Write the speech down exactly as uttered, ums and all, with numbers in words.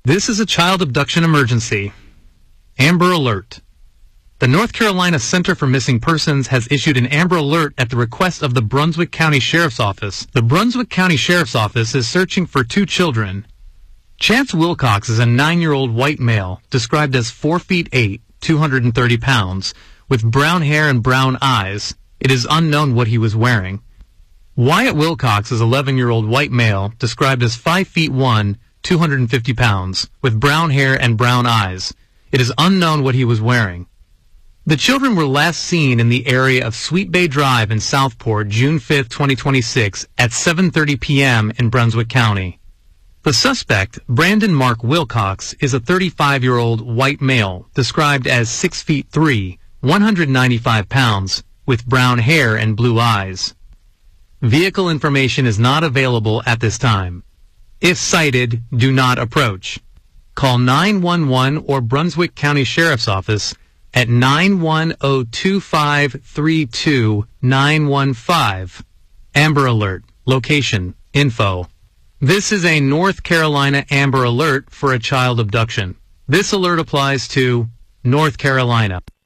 This is a child abduction emergency. Amber Alert. The North Carolina Center for Missing Persons has issued an Amber Alert at the request of the Brunswick County Sheriff's Office. The Brunswick County Sheriff's Office is searching for two children. Chance Wilcox is a nine-year-old white male, described as four feet eight, two hundred thirty pounds, with brown hair and brown eyes. It is unknown what he was wearing. Wyatt Wilcox is an eleven-year-old white male, described as five feet one, two hundred fifty pounds, with brown hair and brown eyes. It is unknown what he was wearing. The children were last seen in the area of Sweet Bay Drive in Southport, June fifth, twenty twenty-six, at seven thirty p m in Brunswick County. The suspect, Brandon Mark Wilcox, is a thirty-five-year-old white male, described as six feet three, one hundred ninety-five pounds, with brown hair and blue eyes. Vehicle information is not available at this time. If sighted, do not approach. Call nine one one or Brunswick County Sheriff's Office at nine one zero two five three two nine one five. Amber Alert. Location. Info. This is a North Carolina Amber Alert for a child abduction. This alert applies to North Carolina.